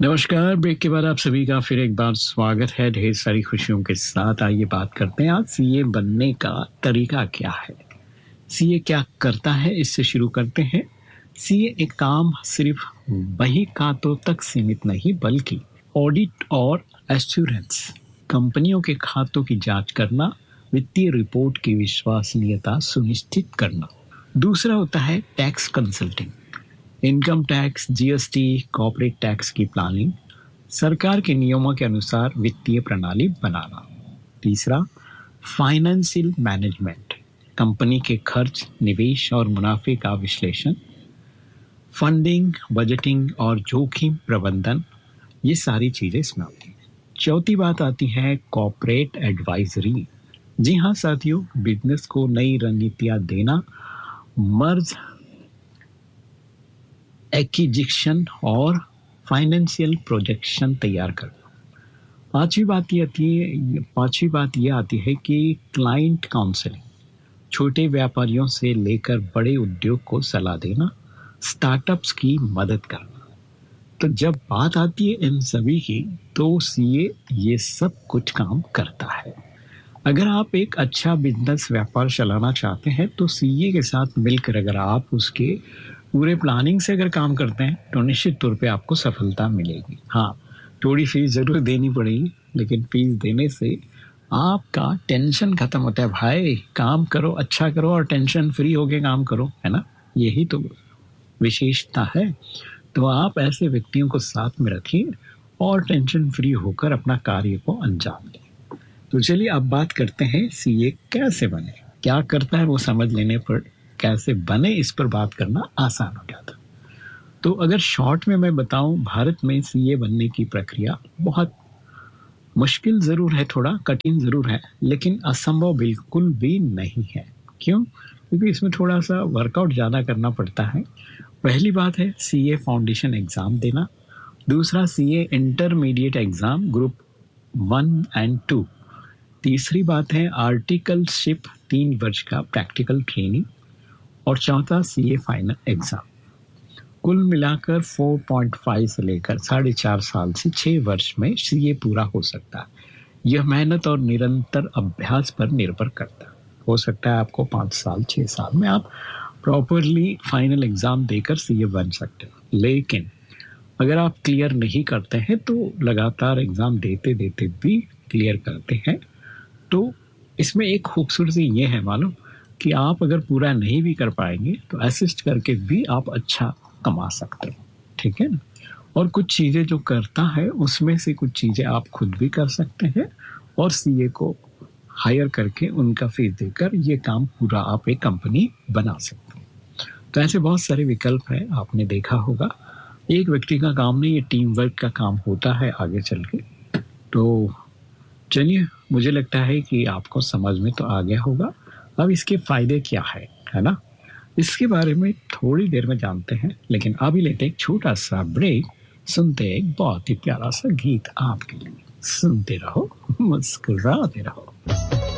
नमस्कार। ब्रेक के बाद आप सभी का फिर एक बार स्वागत है ढेर सारी खुशियों के साथ। आइए बात करते हैं आज सीए बनने का तरीका क्या है, सीए क्या करता है, इससे शुरू करते हैं। सीए एक काम सिर्फ बही खातों तक सीमित नहीं बल्कि ऑडिट और एश्योरेंस, कंपनियों के खातों की जांच करना, वित्तीय रिपोर्ट की विश्वसनीयता सुनिश्चित करना। दूसरा होता है tax consulting, income tax, GST, corporate tax की प्लानिंग, सरकार के नियमों के अनुसार वित्तीय प्रणाली बनाना। तीसरा फाइनेंशियल मैनेजमेंट, कंपनी के खर्च, निवेश और मुनाफे का विश्लेषण, फंडिंग, बजटिंग और जोखिम प्रबंधन, ये सारी चीजें इसमें आती हैं। चौथी बात आती है कॉर्पोरेट एडवाइजरी। जी हाँ साथियों, बिजनेस को नई रणनीतियां देना, मर्ज, एक्विजिशन और फाइनेंशियल प्रोजेक्शन तैयार करना। पांचवी बात ये आती है कि क्लाइंट काउंसलिंग, छोटे व्यापारियों से लेकर बड़े उद्योग को सलाह देना, स्टार्टअप्स की मदद करना। तो जब बात आती है इन सभी की, तो सीए ये सब कुछ काम करता है। अगर आप एक अच्छा बिजनेस व्यापार चलाना चाहते हैं तो सीए के साथ मिलकर अगर आप उसके पूरे प्लानिंग से अगर काम करते हैं तो निश्चित तौर पे आपको सफलता मिलेगी। हाँ, थोड़ी फीस जरूर देनी पड़ेगी, लेकिन फीस देने से आपका टेंशन खत्म होता है। भाई काम करो, अच्छा करो और टेंशन फ्री होके काम करो, है ना। यही तो विशेषता है। तो आप ऐसे व्यक्तियों को साथ में रखिए और टेंशन फ्री होकर अपना कार्य को अंजाम दें। तो चलिए अब बात करते हैं सीए कैसे बने, क्या करता है वो समझ लेने पर कैसे बने इस पर बात करना आसान हो जाता। तो अगर शॉर्ट में मैं बताऊं, भारत में सीए बनने की प्रक्रिया बहुत मुश्किल जरूर है, थोड़ा कठिन जरूर है, लेकिन असंभव बिल्कुल भी नहीं है। क्यों? क्योंकि इसमें थोड़ा सा वर्कआउट ज़्यादा करना पड़ता है। पहली बात है सीए फाउंडेशन एग्ज़ाम देना। दूसरा CA intermediate exam group 1 and 2। तीसरी बात है आर्टिकलशिप 3 वर्ष का प्रैक्टिकल ट्रेनिंग। और चौथा सीए फाइनल एग्जाम। कुल मिलाकर 4.5 से लेकर 4.5 साल से 6 वर्ष में सीए पूरा हो सकता है। यह मेहनत और निरंतर अभ्यास पर निर्भर करता है। हो सकता है आपको 5 साल 6 साल में आप प्रॉपरली फाइनल एग्जाम देकर सीए बन सकते हो, लेकिन अगर आप क्लियर नहीं करते हैं तो लगातार एग्जाम देते देते भी क्लियर करते हैं तो इसमें एक खूबसूरती ये है मालूम कि आप अगर पूरा नहीं भी कर पाएंगे तो असिस्ट करके भी आप अच्छा कमा सकते हो, ठीक है ना। और कुछ चीज़ें जो करता है उसमें से कुछ चीज़ें आप खुद भी कर सकते हैं और सीए को हायर करके उनका फीस देकर ये काम पूरा आप एक कंपनी बना सकते हैं। तो ऐसे बहुत सारे विकल्प हैं, आपने देखा होगा। एक व्यक्ति का काम नहीं, ये टीम वर्क का काम होता है आगे चल के। तो चलिए, मुझे लगता है कि आपको समझ में तो आ गया होगा। अब इसके फायदे क्या है ना, इसके बारे में थोड़ी देर में जानते हैं, लेकिन अभी लेते एक छोटा सा ब्रेक, सुनते एक बहुत ही प्यारा सा गीत आपके लिए। सुनते रहो, मुस्कुराते रहो।